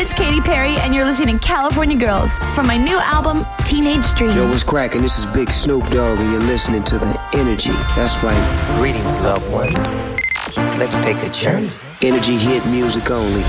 is Katy Perry, and you're listening to California Girls from my new album, Teenage Dream. Yo, what's cracking? This is Big Snoop Dogg, and you're listening to The Energy. That's right. Greetings, loved ones. Let's take a journey. Energy hit music only.